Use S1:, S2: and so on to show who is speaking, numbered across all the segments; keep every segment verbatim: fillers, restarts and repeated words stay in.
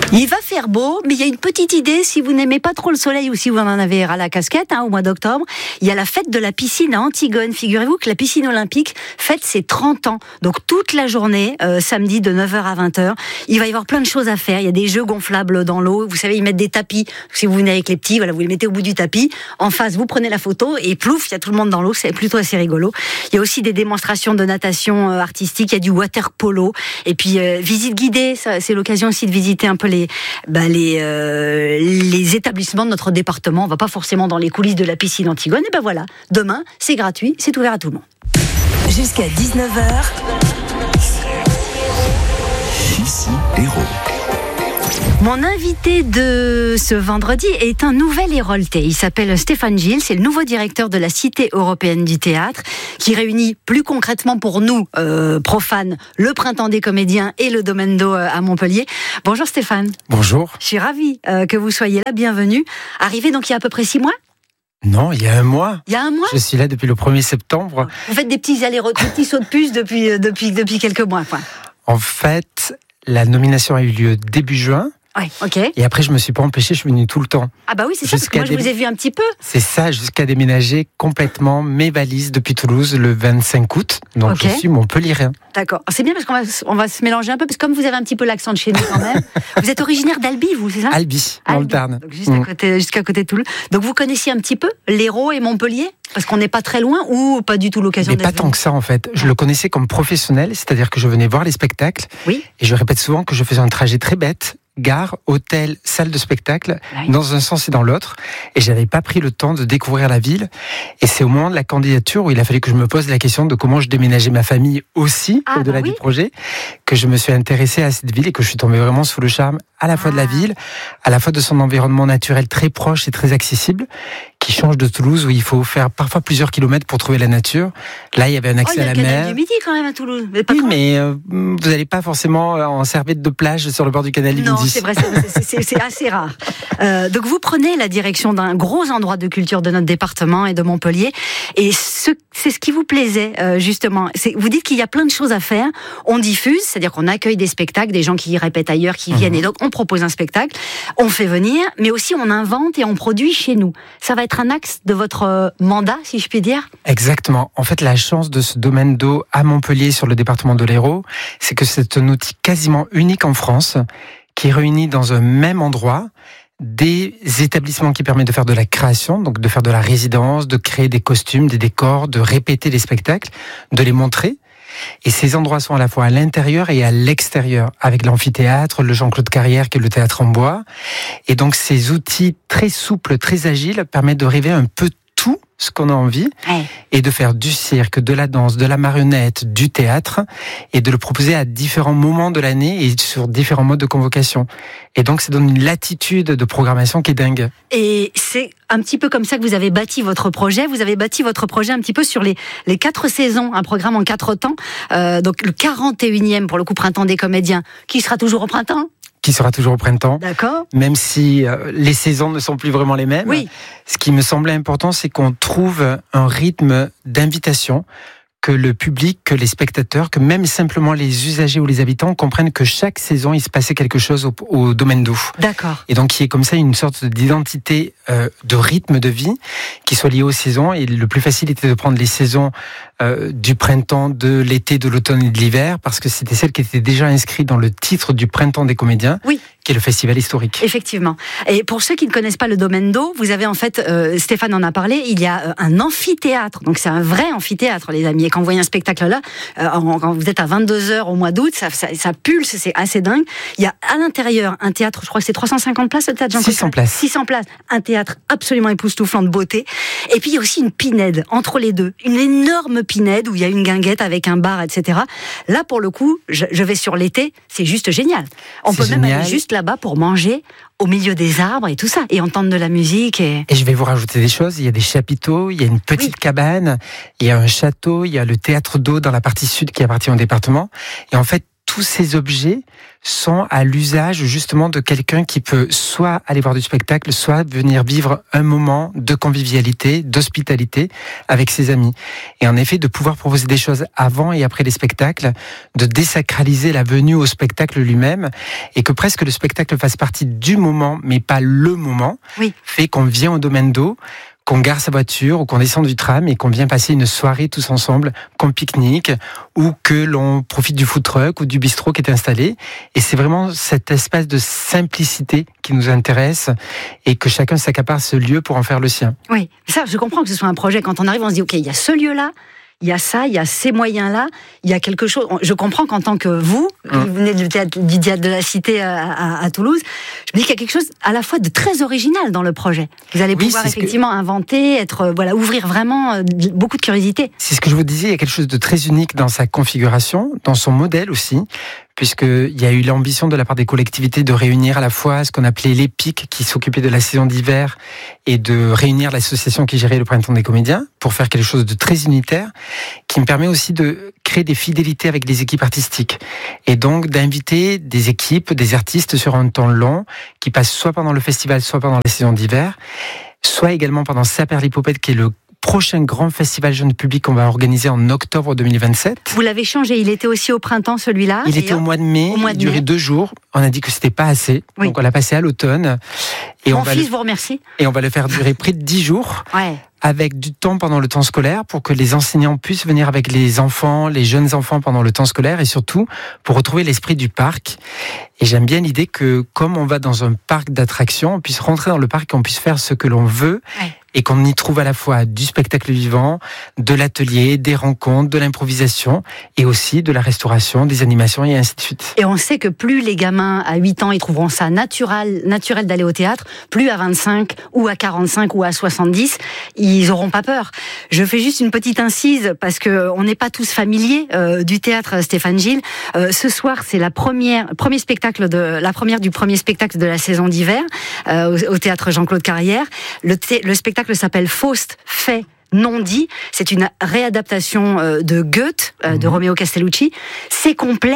S1: Il va faire beau, mais il y a une petite idée, si vous n'aimez pas trop le soleil ou si vous en avez ras la casquette, hein, au mois d'octobre, il y a la fête de la piscine à Antigone. Figurez-vous que la piscine olympique fête ses trente ans. Donc toute la journée, euh, samedi de neuf heures à vingt heures, il va y avoir plein de choses à faire. Il y a des jeux gonflables dans l'eau. Vous savez, ils mettent des tapis. Si vous venez avec les petits, voilà, vous les mettez au bout du tapis. En face, vous prenez la photo et plouf, il y a tout le monde dans l'eau. C'est plutôt assez rigolo. Il y a aussi des démonstrations de natation euh, artistique. Il y a du water polo. Et puis, euh, visite guidée. Ça, c'est l'occasion aussi de visiter un peu les, bah, les, euh, les établissements de notre département. On va pas forcément dans les coulisses de la piscine Antigone. Et ben voilà. Demain, c'est gratuit. C'est ouvert à tout le monde.
S2: Jusqu'à dix-neuf heures.
S3: Ici, Héros.
S1: Mon invité de ce vendredi est un nouvel héroltais. Il s'appelle Stéphane Gilles, c'est le nouveau directeur de la Cité européenne du théâtre, qui réunit plus concrètement pour nous, euh, profanes, le Printemps des comédiens et le Domendo à Montpellier. Bonjour Stéphane.
S4: Bonjour.
S1: Je suis ravie euh, que vous soyez là, bienvenue. Arrivé donc il y a à peu près six mois ?
S4: Non, il y a un mois.
S1: Il y a un mois ?
S4: Je suis là depuis le premier septembre.
S1: Vous faites des petits allers-retours, des petits sauts de puce depuis, depuis, depuis quelques mois, quoi.
S4: En fait, la nomination a eu lieu début juin.
S1: Ouais, ok.
S4: Et après, je me suis pas empêché, je suis venu tout le temps.
S1: Ah bah oui, c'est ça, parce que moi je
S4: dé...
S1: vous ai vu un petit peu.
S4: C'est ça, jusqu'à déménager complètement mes valises depuis Toulouse le vingt-cinq août. Donc okay. Je suis montpelliérain.
S1: D'accord. C'est bien parce qu'on va, on va se mélanger un peu, parce que comme vous avez un petit peu l'accent de chez nous quand même. Vous êtes originaire d'Albi, vous, c'est ça ?
S4: Albi, dans
S1: Albi,
S4: le Tarn.
S1: Donc juste, mmh. à côté, juste à côté de Toulouse. Donc vous connaissiez un petit peu l'Hérault et Montpellier ? Parce qu'on n'est pas très loin ou pas du tout l'occasion
S4: Mais
S1: d'être
S4: pas tant
S1: venu.
S4: que ça en fait. Je le connaissais comme professionnel, c'est-à-dire que je venais voir les spectacles.
S1: Oui.
S4: Et je répète souvent que je faisais un trajet très bête. Gare, hôtel, salle de spectacle, oui. dans un sens et dans l'autre. Et j'avais pas pris le temps de découvrir la ville. Et c'est au moment de la candidature où il a fallu que je me pose la question de comment je déménageais ma famille aussi, ah, au-delà bah oui. du projet, que je me suis intéressé à cette ville et que je suis tombé vraiment sous le charme à la fois ah. de la ville, à la fois de son environnement naturel très proche et très accessible, qui change de Toulouse où il faut faire parfois plusieurs kilomètres pour trouver la nature. Là, il y avait un accès
S1: oh,
S4: à la
S1: mer. Il y a le
S4: mer.
S1: canal du Midi quand même à Toulouse. Mais pas
S4: oui,
S1: quand
S4: mais euh, vous n'allez pas forcément en serviette de plage sur le bord du canal du
S1: non,
S4: Midi.
S1: Non, c'est vrai, c'est, c'est, c'est assez rare. Euh, donc vous prenez la direction d'un gros endroit de culture de notre département et de Montpellier. Et ce, c'est ce qui vous plaisait euh, justement. C'est, vous dites qu'il y a plein de choses à faire. On diffuse, c'est-à-dire qu'on accueille des spectacles, des gens qui y répètent ailleurs, qui viennent, mmh. et donc on propose un spectacle. On fait venir, mais aussi on invente et on produit chez nous. Ça va être un axe de votre mandat, si je puis dire ?
S4: Exactement. En fait, la chance de ce domaine d'eau à Montpellier sur le département de l'Hérault, c'est que c'est un outil quasiment unique en France qui réunit dans un même endroit des établissements qui permettent de faire de la création, donc de faire de la résidence, de créer des costumes, des décors, de répéter les spectacles, de les montrer. Et ces endroits sont à la fois à l'intérieur et à l'extérieur, avec l'amphithéâtre, le Jean-Claude Carrière qui est le théâtre en bois. Et donc ces outils très souples, très agiles permettent de rêver un peu tout ce qu'on a envie ouais. et de faire du cirque, de la danse, de la marionnette, du théâtre et de le proposer à différents moments de l'année et sur différents modes de convocation. Et donc ça donne une latitude de programmation qui est dingue.
S1: Et c'est un petit peu comme ça que vous avez bâti votre projet. Vous avez bâti votre projet un petit peu sur les, les quatre saisons, un programme en quatre temps. Euh, donc le quarante et unième pour le coup Printemps des comédiens, qui sera toujours au printemps ?
S4: Qui sera toujours au printemps.
S1: D'accord.
S4: Même si euh, les saisons ne sont plus vraiment les mêmes.
S1: Oui.
S4: Ce qui me semblait important, c'est qu'on trouve un rythme d'invitation, que le public, que les spectateurs, que même simplement les usagers ou les habitants comprennent que chaque saison, il se passait quelque chose au, au domaine d'eau.
S1: D'accord.
S4: Et donc, il y ait comme ça une sorte d'identité, euh, de rythme de vie qui soit lié aux saisons. Et le plus facile était de prendre les saisons euh, du printemps, de l'été, de l'automne et de l'hiver, parce que c'était celles qui étaient déjà inscrites dans le titre du Printemps des comédiens.
S1: Oui.
S4: Qui est le festival historique.
S1: Effectivement. Et pour ceux qui ne connaissent pas le domaine d'eau, vous avez en fait, euh, Stéphane en a parlé, il y a un amphithéâtre. Donc c'est un vrai amphithéâtre, les amis. Et quand vous voyez un spectacle là, euh, quand vous êtes à vingt-deux heures au mois d'août, ça, ça, ça pulse, c'est assez dingue. Il y a à l'intérieur un théâtre, je crois que c'est trois cent cinquante places, le théâtre Jean-Claude.
S4: six cents places.
S1: six cents places. Un théâtre absolument époustouflant de beauté. Et puis il y a aussi une pinède entre les deux. Une énorme pinède où il y a une guinguette avec un bar, et cetera. Là, pour le coup, je, je vais sur l'été, c'est juste génial. On
S4: c'est
S1: peut
S4: génial.
S1: même aller juste là-bas pour manger au milieu des arbres et tout ça, et entendre de la musique. Et,
S4: et je vais vous rajouter des choses, il y a des chapiteaux, il y a une petite oui. cabane, il y a un château, il y a le théâtre d'eau dans la partie sud qui appartient au département. Et en fait, tous ces objets sont à l'usage justement de quelqu'un qui peut soit aller voir du spectacle, soit venir vivre un moment de convivialité, d'hospitalité avec ses amis. Et en effet, de pouvoir proposer des choses avant et après les spectacles, de désacraliser la venue au spectacle lui-même, et que presque le spectacle fasse partie du moment, mais pas le moment,
S1: oui.
S4: fait qu'on vient au domaine d'eau, qu'on gare sa voiture ou qu'on descend du tram et qu'on vient passer une soirée tous ensemble, qu'on pique-nique ou que l'on profite du food truck ou du bistrot qui est installé. Et c'est vraiment cet espace de simplicité qui nous intéresse et que chacun s'accapare ce lieu pour en faire le sien.
S1: Oui, ça, je comprends que ce soit un projet. Quand on arrive, on se dit, OK, il y a ce lieu-là, il y a ça, il y a ces moyens-là, il y a quelque chose. Je comprends qu'en tant que vous, qui mmh. venez du théâtre, du théâtre de la Cité à, à, à Toulouse, je me dis qu'il y a quelque chose à la fois de très original dans le projet. Vous allez
S4: oui,
S1: pouvoir effectivement que... inventer, être, voilà, ouvrir vraiment beaucoup de curiosité.
S4: C'est ce que je vous disais, il y a quelque chose de très unique dans sa configuration, dans son modèle aussi, puisqu'il y a eu l'ambition de la part des collectivités de réunir à la fois ce qu'on appelait l'EPIC, qui s'occupait de la saison d'hiver, et de réunir l'association qui gérait le Printemps des comédiens, pour faire quelque chose de très unitaire, qui me permet aussi de créer des fidélités avec les équipes artistiques. Et donc d'inviter des équipes, des artistes sur un temps long, qui passent soit pendant le festival, soit pendant la saison d'hiver, soit également pendant Saperlipopette, qui est le prochain grand festival jeune public qu'on va organiser en octobre deux mille vingt-sept.
S1: Vous l'avez changé, il était aussi au printemps celui-là.
S4: Il était au mois de mai, il durait deux jours. On a dit que c'était pas assez, oui. donc on l'a passé à l'automne.
S1: Et Mon
S4: on va
S1: fils
S4: le...
S1: vous remercie.
S4: Et on va le faire durer près de dix jours.
S1: Ouais.
S4: Avec du temps pendant le temps scolaire pour que les enseignants puissent venir avec les enfants, les jeunes enfants pendant le temps scolaire et surtout pour retrouver l'esprit du parc. Et j'aime bien l'idée que comme on va dans un parc d'attractions, on puisse rentrer dans le parc et on puisse faire ce que l'on veut ouais. et qu'on y trouve à la fois du spectacle vivant, de l'atelier, des rencontres, de l'improvisation et aussi de la restauration, des animations et ainsi de suite.
S1: Et on sait que plus les gamins à huit ans ils trouveront ça naturel, naturel d'aller au théâtre, plus à vingt-cinq ou à quarante-cinq ou à soixante-dix, ils n'auront pas peur. Je fais juste une petite incise parce que on n'est pas tous familiers euh, du théâtre Stéphane Gilles. Euh, ce soir, c'est la première, premier spectacle de la première du premier spectacle de la saison d'hiver euh, au, au théâtre Jean-Claude Carrière. Le, thé, le spectacle s'appelle Faust fait non dit. C'est une réadaptation euh, de Goethe, euh, de mmh. Romeo Castellucci. C'est complet.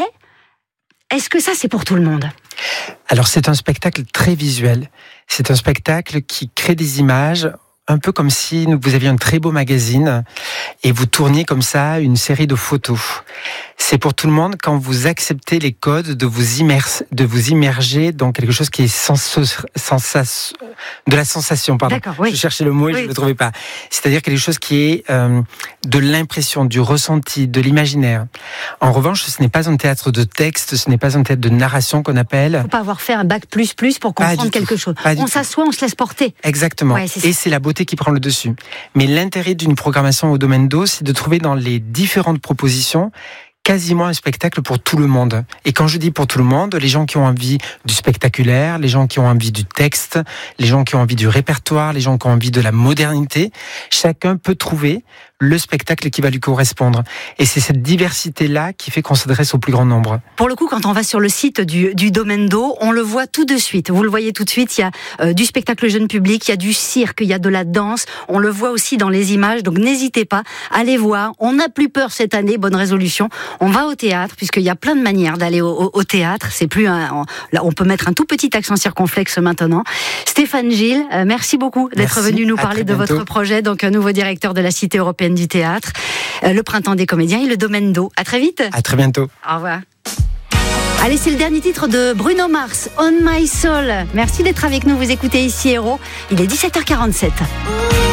S1: Est-ce que ça, c'est pour tout le monde ?
S4: Alors, c'est un spectacle très visuel. C'est un spectacle qui crée des images, un peu comme si vous aviez un très beau magazine et vous tourniez comme ça une série de photos. C'est pour tout le monde quand vous acceptez les codes de vous immerser, de vous immerger dans quelque chose qui est sens, sensation, de la sensation. Pardon.
S1: Oui.
S4: Je cherchais le mot et oui. je ne le trouvais pas. C'est-à-dire quelque chose qui est euh, de l'impression, du ressenti, de l'imaginaire. En revanche, ce n'est pas un théâtre de texte, ce n'est pas un théâtre de narration qu'on appelle. Il
S1: ne faut pas avoir fait un bac plus plus pour comprendre quelque chose. On s'assoit, on se laisse porter.
S4: Exactement. Ouais, c'est et c'est la beauté qui prend le dessus. Mais l'intérêt d'une programmation au domaine d'eau, c'est de trouver dans les différentes propositions quasiment un spectacle pour tout le monde. Et quand je dis pour tout le monde, les gens qui ont envie du spectaculaire, les gens qui ont envie du texte, les gens qui ont envie du répertoire, les gens qui ont envie de la modernité, chacun peut trouver le spectacle qui va lui correspondre. Et c'est cette diversité-là qui fait qu'on s'adresse au plus grand nombre.
S1: Pour le coup, quand on va sur le site du, du domaine d'eau, on le voit tout de suite. Vous le voyez tout de suite, il y a euh, du spectacle jeune public, il y a du cirque, il y a de la danse. On le voit aussi dans les images, donc n'hésitez pas, allez voir. On n'a plus peur cette année, bonne résolution. On va au théâtre, puisqu'il y a plein de manières d'aller au, au, au théâtre. C'est plus un, on, là, on peut mettre un tout petit accent circonflexe maintenant. Stéphane Gilles, euh, merci beaucoup d'être merci, venu nous parler de votre projet, donc un nouveau directeur de la Cité européenne du théâtre, euh, le Printemps des comédiens et le domaine d'eau. À très vite.
S4: À très bientôt.
S1: Au revoir. Allez, c'est le dernier titre de Bruno Mars, On My Soul. Merci d'être avec nous. Vous écoutez ici Héros. Il est dix-sept heures quarante-sept.